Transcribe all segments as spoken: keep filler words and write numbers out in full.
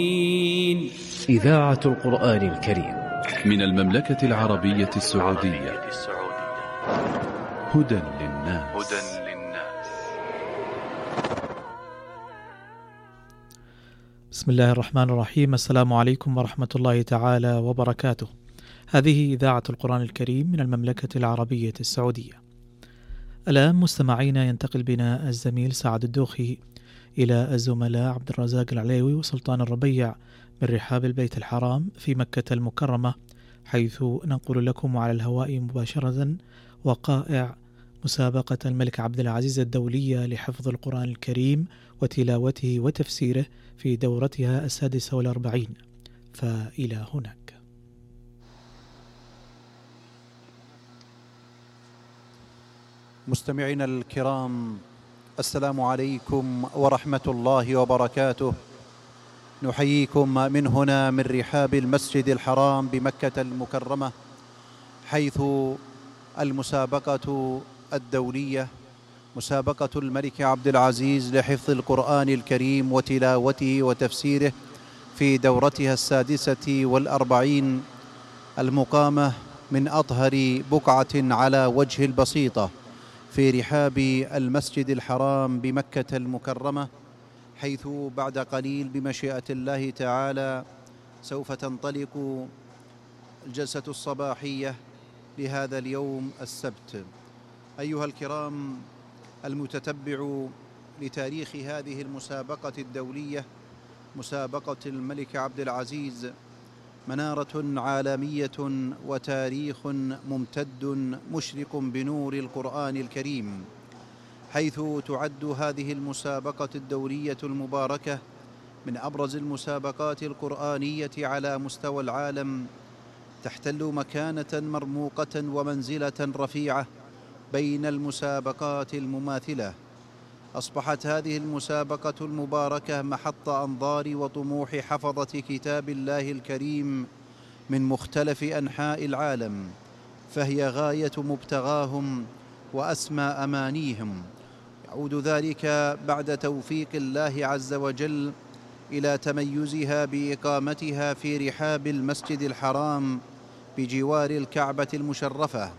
إذاعة القرآن الكريم من المملكة العربية السعودية. هدى للناس. بسم الله الرحمن الرحيم. السلام عليكم ورحمة الله تعالى وبركاته. هذه إذاعة القرآن الكريم من المملكة العربية السعودية. الآن مستمعينا ينتقل بنا الزميل سعد الدوخي إلى الزملاء عبد الرزاق العليوي وسلطان الربيع من رحاب البيت الحرام في مكة المكرمة، حيث ننقل لكم على الهواء مباشرة وقائع مسابقة الملك عبد العزيز الدولية لحفظ القرآن الكريم وتلاوته وتفسيره في دورتها السادسة والأربعين. فإلى هناك. مستمعينا الكرام، السلام عليكم ورحمة الله وبركاته. نحييكم من هنا من رحاب المسجد الحرام بمكة المكرمة، حيث المسابقة الدولية مسابقة الملك عبد العزيز لحفظ القرآن الكريم وتلاوته وتفسيره في دورتها السادسة والأربعين، المقامة من أطهر بقعة على وجه البسيطة في رحاب المسجد الحرام بمكة المكرمة، حيث بعد قليل بمشيئة الله تعالى سوف تنطلق الجلسة الصباحية لهذا اليوم السبت. أيها الكرام، المتتبع لتاريخ هذه المسابقة الدولية، مسابقة الملك عبد العزيز، منارة عالمية وتاريخ ممتد مشرق بنور القرآن الكريم، حيث تعد هذه المسابقة الدولية المباركة من أبرز المسابقات القرآنية على مستوى العالم، تحتل مكانة مرموقة ومنزلة رفيعة بين المسابقات المماثلة. أصبحت هذه المسابقة المباركة محط أنظار وطموح حفظة كتاب الله الكريم من مختلف أنحاء العالم، فهي غاية مبتغاهم وأسمى أمانيهم. يعود ذلك بعد توفيق الله عز وجل إلى تميزها بإقامتها في رحاب المسجد الحرام بجوار الكعبة المشرفة،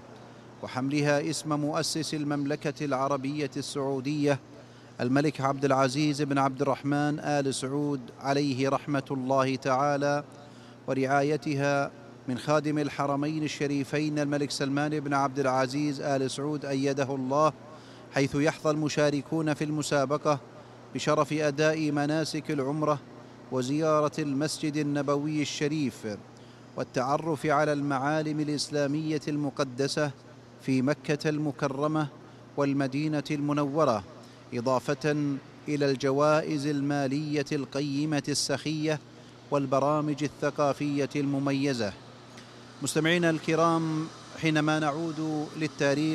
وحملها اسم مؤسس المملكة العربية السعودية الملك عبد العزيز بن عبد الرحمن آل سعود عليه رحمة الله تعالى، ورعايتها من خادم الحرمين الشريفين الملك سلمان بن عبد العزيز آل سعود أيده الله، حيث يحظى المشاركون في المسابقة بشرف أداء مناسك العمرة وزيارة المسجد النبوي الشريف والتعرف على المعالم الإسلامية المقدسة في مكة المكرمة والمدينة المنورة، إضافة إلى الجوائز المالية القيمة السخية والبرامج الثقافية المميزة. مستمعينا الكرام، حينما نعود للتاريخ،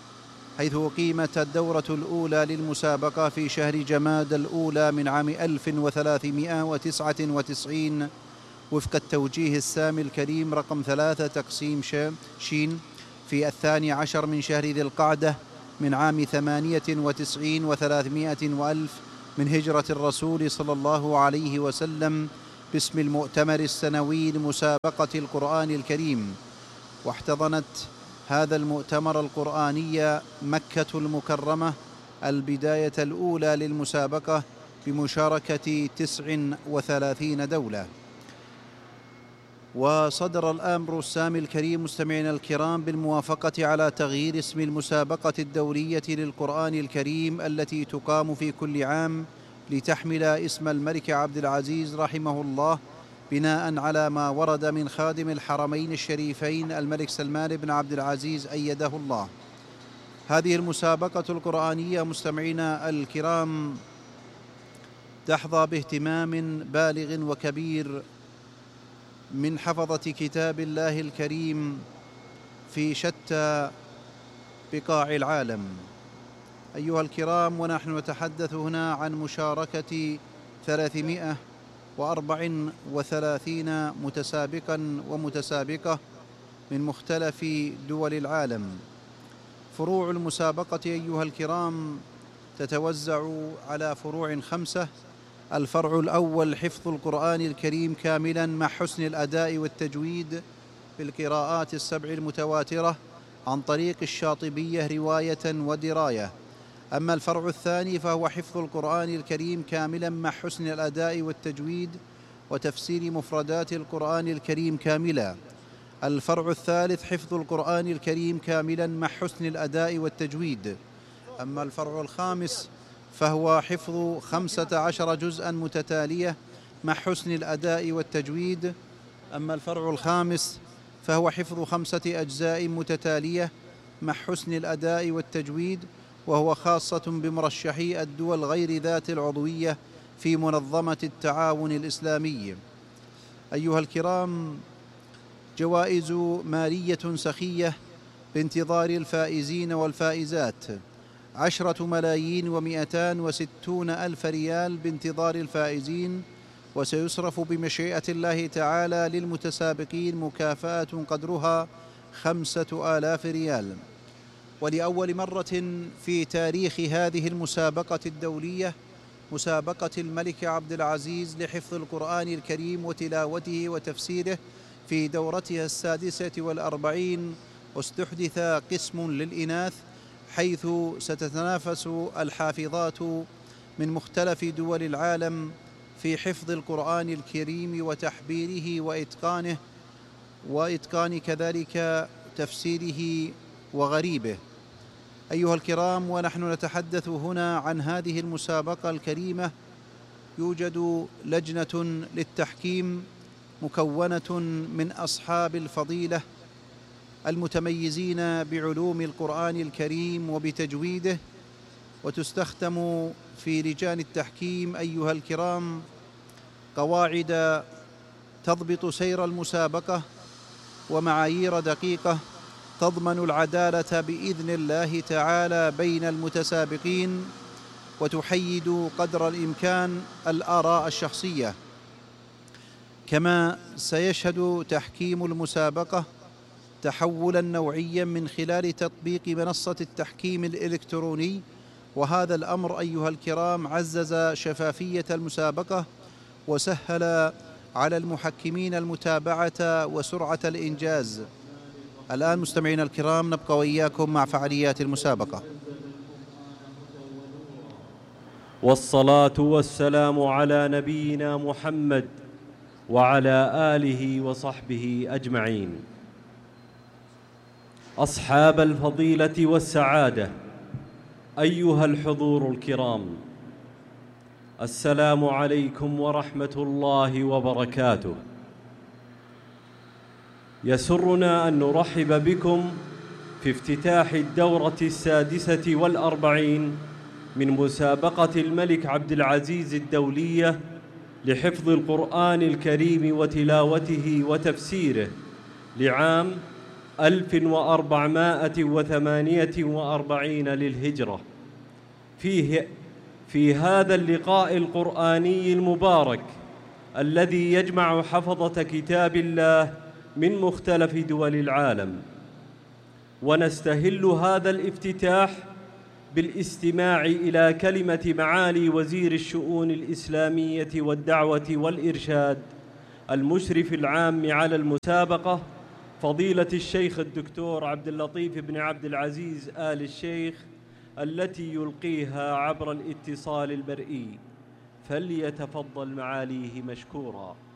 حيث أقيمت الدورة الأولى للمسابقة في شهر جماد الأولى من عام ألف وثلاثمائة وتسعة وتسعين وفق التوجيه السامي الكريم رقم ثلاثة تقسيم شين في الثاني عشر من شهر ذي القعدة من عام ثمانية وتسعين وثلاثمائة وألف من هجرة الرسول صلى الله عليه وسلم، باسم المؤتمر السنوي لمسابقة القرآن الكريم. واحتضنت هذا المؤتمر القرآني مكة المكرمة البداية الأولى للمسابقة بمشاركة تسع وثلاثين دولة. وصدر الأمر السامي الكريم مستمعينا الكرام بالموافقة على تغيير اسم المسابقة الدولية للقرآن الكريم التي تقام في كل عام لتحمل اسم الملك عبد العزيز رحمه الله، بناء على ما ورد من خادم الحرمين الشريفين الملك سلمان بن عبد العزيز أيده الله. هذه المسابقة القرآنية مستمعينا الكرام تحظى باهتمام بالغ وكبير من حفظة كتاب الله الكريم في شتى بقاع العالم. أيها الكرام، ونحن نتحدث هنا عن مشاركة ثلاثمائة وأربع وثلاثين متسابقا ومتسابقة من مختلف دول العالم. فروع المسابقة أيها الكرام تتوزع على فروع خمسة الفرع الأول حفظ القرآن الكريم كاملا مع حسن الأداء والتجويد بالقراءات السبع المتواترة عن طريق الشاطبية رواية ودراية. أما الفرع الثاني فهو حفظ القرآن الكريم كاملا مع حسن الأداء والتجويد وتفسير مفردات القرآن الكريم كاملا. الفرع الثالث حفظ القرآن الكريم كاملا مع حسن الأداء والتجويد. أما الفرع الخامس فهو حفظ خمسة عشر جزءا متتالية مع حسن الأداء والتجويد. أما الفرع الخامس فهو حفظ خمسة أجزاء متتالية مع حسن الأداء والتجويد، وهو خاصة بمرشحي الدول غير ذات العضوية في منظمة التعاون الإسلامي. أيها الكرام، جوائز مالية سخية بانتظار الفائزين والفائزات: عشرة ملايين ومئتان وستون ألف ريال بانتظار الفائزين، وسيصرف بمشيئة الله تعالى للمتسابقين مكافأة قدرها خمسة آلاف ريال. ولأول مرة في تاريخ هذه المسابقة الدولية، مسابقة الملك عبد العزيز لحفظ القرآن الكريم وتلاوته وتفسيره، في دورتها السادسة والأربعين استحدث قسم للإناث، حيث ستتنافس الحافظات من مختلف دول العالم في حفظ القرآن الكريم وتحبيره وإتقانه وإتقان كذلك تفسيره وغريبه. أيها الكرام، ونحن نتحدث هنا عن هذه المسابقة الكريمة، يوجد لجنة للتحكيم مكونة من أصحاب الفضيلة المتميزين بعلوم القرآن الكريم وبتجويده، وتستخدم في لجان التحكيم أيها الكرام قواعد تضبط سير المسابقة ومعايير دقيقة تضمن العدالة بإذن الله تعالى بين المتسابقين، وتحيد قدر الإمكان الآراء الشخصية. كما سيشهد تحكيم المسابقة تحولا نوعيا من خلال تطبيق منصة التحكيم الإلكتروني، وهذا الأمر أيها الكرام عزز شفافية المسابقة وسهل على المحكمين المتابعة وسرعة الإنجاز. الآن مستمعينا الكرام نبقى وإياكم مع فعاليات المسابقة. والصلاة والسلام على نبينا محمد وعلى آله وصحبه أجمعين. أصحاب الفضيلة والسعادة، أيها الحضور الكرام، السلام عليكم ورحمة الله وبركاته. يسرنا أن نرحب بكم في افتتاح الدورة السادسة والأربعين من مسابقة الملك عبد العزيز الدولية لحفظ القرآن الكريم وتلاوته وتفسيره لعام ألف وأربعمائة وثمانية وأربعين للهجرة. فيه في هذا اللقاء القرآني المبارك الذي يجمع حفظة كتاب الله من مختلف دول العالم، ونستهل هذا الافتتاح بالاستماع إلى كلمة معالي وزير الشؤون الإسلامية والدعوة والإرشاد المشرف العام على المسابقة، فضيلة الشيخ الدكتور عبد اللطيف بن عبد العزيز آل الشيخ، التي يلقيها عبر الاتصال المرئي، فليتفضل معاليه مشكورا.